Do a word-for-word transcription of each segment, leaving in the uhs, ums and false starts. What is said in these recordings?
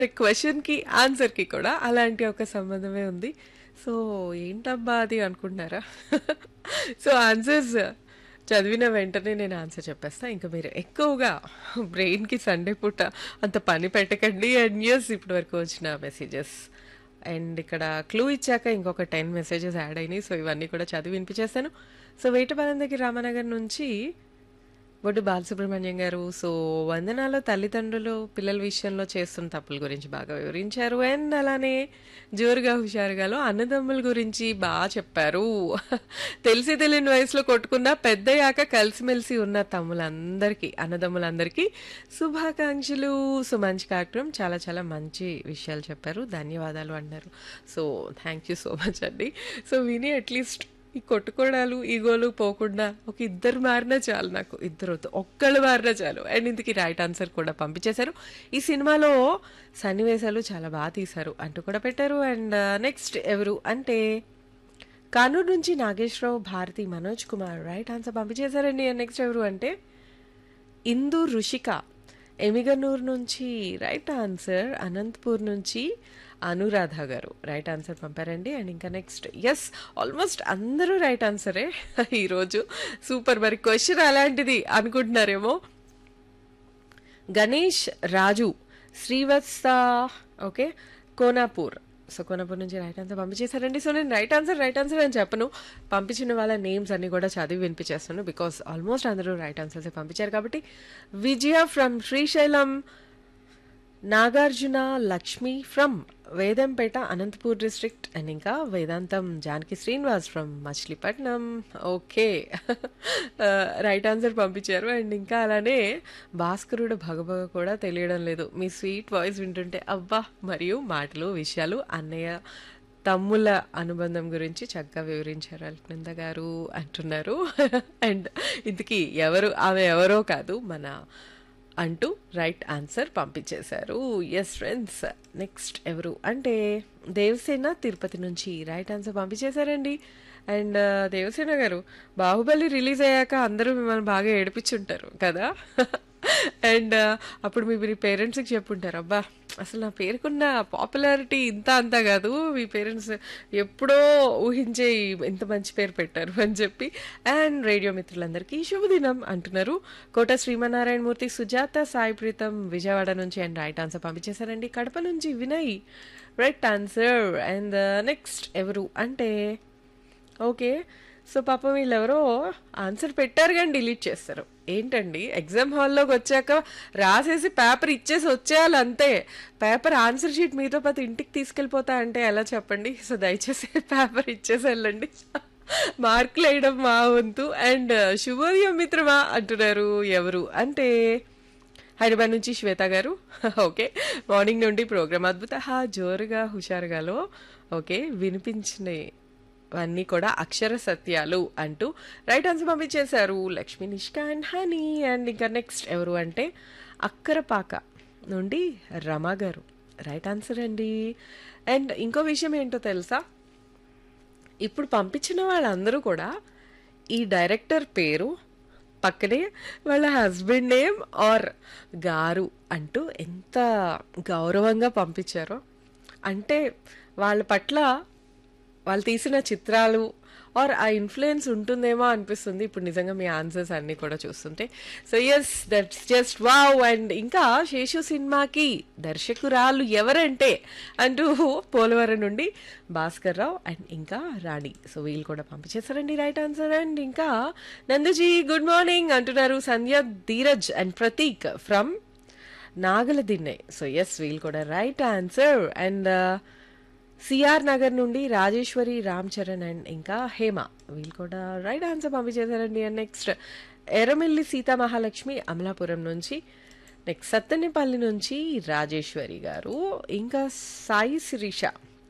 క్వెషన్‌కి, ఆన్సర్‌కి కూడా అలాంటి ఒక సంబంధమే ఉంది. సో, ఏంటబ్బా అది అనుకుంటున్నారా? సో, ఆన్సర్స్ చదివిన వెంటనే నేను ఆన్సర్ చెప్పేస్తా. ఇంక మీరు ఎక్కువగా బ్రెయిన్‌కి సండే పూట అంత పని పెట్టకండి. అండ్ యెస్ ఇప్పటి వరకు వచ్చిన మెసేజెస్ అండ్ ఇక్కడ క్లూ ఇచ్చాక ఇంకొక పది మెసేజెస్ యాడ్ అయినాయి. సో, ఇవన్నీ కూడా చదివి వినిపించేస్తాను. సో, వేటపాలెం దగ్గర రామనగర్ నుంచి బొడ్డు బాలసుబ్రహ్మణ్యం గారు సో వందనాలు తల్లిదండ్రులు పిల్లల విషయంలో చేస్తున్న తప్పుల గురించి బాగా వివరించారు అండ్ అలానే జోరుగా హుషారుగాలో అన్నదమ్ముల గురించి బాగా చెప్పారు. తెలిసి తెలియని వయసులో కొట్టుకున్న పెద్దయ్యాక కలిసిమెలిసి ఉన్న తమ్ములందరికీ అన్నదమ్ములందరికీ శుభాకాంక్షలు. సో మంచి కార్యక్రమం, చాలా చాలా మంచి విషయాలు చెప్పారు, ధన్యవాదాలు అన్నారు. So thank you so much అండి. సో విని అట్లీస్ట్ ఈ కొట్టుకోవడాలు ఈగోలు పోకుండా ఒక ఇద్దరు మారినా చాలు, నాకు ఇద్దరు వద్దు, ఒక్కళ్ళు మారినా చాలు. అండ్ ఇందుకు రైట్ ఆన్సర్ కూడా పంపించేశారు. ఈ సినిమాలో సన్నివేశాలు చాలా బాగా తీశారు అంటూ కూడా పెట్టారు. అండ్ నెక్స్ట్ ఎవరు అంటే కానూరు నుంచి Nageswararao Bharati Manoj Kumar right answer పంపించేశారండి. Next ఎవరు అంటే ఇందు రుషిక ఎమిగనూర్ నుంచి రైట్ ఆన్సర్. అనంతపూర్ నుంచి అనురాధ గారు రైట్ ఆన్సర్ పంపారండి. అండ్ ఇంకా నెక్స్ట్ ఎస్ ఆల్మోస్ట్ అందరూ రైట్ ఆన్సరే ఈరోజు. సూపర్. మరి క్వశ్చన్ అలాంటిది అనుకుంటున్నారేమో. గణేష్ రాజు శ్రీవత్స ఓకే కోనాపూర్ సో కోనాపూర్ నుంచి రైట్ ఆన్సర్ పంపించేశారండి. సో నేను రైట్ ఆన్సర్ రైట్ ఆన్సర్ అని చెప్పను, పంపించిన వాళ్ళ నేమ్స్ అన్ని కూడా చదివి వినిపించేస్తాను బికాస్ ఆల్మోస్ట్ అందరూ రైట్ ఆన్సర్స్ పంపించారు కాబట్టి. విజయ from Srisailam, Nagarjuna Lakshmi from Vedampeta Anantapur district and ఇంకా వేదాంతం Janaki Srinivas from Machilipatnam. Okay right answer పంపించారు. అండ్ ఇంకా అలానే భాస్కరుడు భగభగ కూడా తెలియడం లేదు, మీ స్వీట్ వాయిస్ వింటుంటే అబ్బా, మరియు మాటలు విషయాలు అన్నయ్య తమ్ముల అనుబంధం గురించి చక్కగా వివరించారు అల్కనంద గారు అంటున్నారు. అండ్ ఇంతకీ ఎవరు ఆమె ఎవరో కాదు మన అంటూ రైట్ ఆన్సర్ పంపించేశారు. Yes friends. నెక్స్ట్ ఎవరు అంటే దేవసేన తిరుపతి నుంచి రైట్ ఆన్సర్ పంపించేశారండి. అండ్ దేవసేన గారు బాహుబలి రిలీజ్ అయ్యాక అందరూ మిమ్మల్ని బాగా ఏడిపించుంటారు కదా. అండ్ అప్పుడు మీ మీ పేరెంట్స్కి చెప్పుంటారు, అబ్బా అసలు నా పేరుకున్న పాపులారిటీ ఇంత అంతా కాదు, మీ పేరెంట్స్ ఎప్పుడో ఊహించే ఇంత మంచి పేరు పెట్టారు అని చెప్పి. అండ్ రేడియో మిత్రులందరికీ శుభదినం అంటున్నారు. కోట శ్రీమన్నారాయణ మూర్తి, సుజాత సాయి ప్రీతం విజయవాడ నుంచి అండ్ రైట్ ఆన్సర్ పంపించేశారండి. కడప నుంచి Vinay right answer. And next ఎవరు అంటే ఓకే సో పాపం వీళ్ళెవరో ఆన్సర్ పెట్టారు కానీ డిలీట్ చేస్తారు ఏంటండి. ఎగ్జామ్ హాల్లోకి వచ్చాక రాసేసి పేపర్ ఇచ్చేసి వచ్చేయాలి అంతే. పేపర్ ఆన్సర్ షీట్ మీతో పాటు ఇంటికి తీసుకెళ్ళిపోతా అంటే ఎలా చెప్పండి. సో దయచేసి పేపర్ ఇచ్చేసి వెళ్ళండి, మార్కులు వేయడం మా వంతు. అండ్ శుభోదయం మిత్రమా అంటున్నారు. ఎవరు అంటే హైదరాబాద్ నుంచి శ్వేత గారు. ఓకే మార్నింగ్ నుండి ప్రోగ్రామ్ అద్భుత జోరుగా హుషారుగాలో ఓకే వినిపించినాయి అన్నీ కూడా అక్షర సత్యాలు అంటూ రైట్ ఆన్సర్ పంపించేశారు Lakshmi Nishka and honey. And ఇంకా నెక్స్ట్ ఎవరు అంటే అక్కరపాక నుండి రమా గారు రైట్ ఆన్సర్ అండి. అండ్ ఇంకో విషయం ఏంటో తెలుసా, ఇప్పుడు పంపించిన వాళ్ళందరూ కూడా ఈ డైరెక్టర్ పేరు పక్కనే వాళ్ళ హస్బెండ్ నేమ్ ఆర్ గారు అంటూ ఎంత గౌరవంగా పంపించారో. అంటే వాళ్ళ పట్ల వాళ్ళు తీసిన చిత్రాలు ఆర్ ఆ ఇన్ఫ్లుయెన్స్ ఉంటుందేమో అనిపిస్తుంది ఇప్పుడు నిజంగా మీ ఆన్సర్స్ అన్నీ కూడా చూస్తుంటే. So yes that's just wow. And ఇంకా శేషు సినిమాకి దర్శకురాలు ఎవరంటే అంటూ పోలవరం నుండి భాస్కర్ రావు అండ్ ఇంకా రాణి. సో వీళ్ళు కూడా పంపించేశారండి రైట్ ఆన్సర్. అండ్ ఇంకా నందుజీ గుడ్ మార్నింగ్ అంటున్నారు సంధ్య Dheeraj and Prateek from నాగల Dinne. So yes వీళ్ళు కూడా right answer. And CR Nagar నుండి రాజేశ్వరి రామ్ చరణ్ అండ్ ఇంకా హేమ వీళ్ళు కూడా right answer పంపించేశారండి. And next Erramilli Sita Mahalakshmi Amalapuram నుంచి, నెక్స్ట్ సత్తెనపల్లి నుంచి రాజేశ్వరి గారు, ఇంకా సాయి శిరీష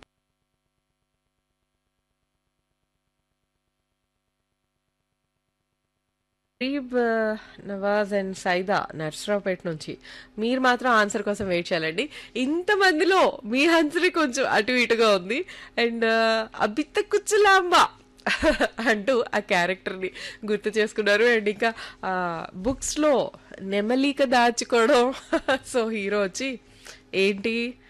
గరీబ్ నవాజ్ అండ్ సైదా నర్సరావుపేట నుంచి. మీరు మాత్రం ఆన్సర్ కోసం వెయిట్ చేయాలండి. ఇంతమందిలో మీ ఆన్సర్ కొంచెం అటు ఇటుగా ఉంది. అండ్ అబిత్త కుచ్చులాంబ అంటూ ఆ క్యారెక్టర్ని గుర్తు చేసుకున్నారు. అండ్ ఇంకా బుక్స్లో నెమలిక దాచుకోవడం సో హీరో వచ్చి ఏంటి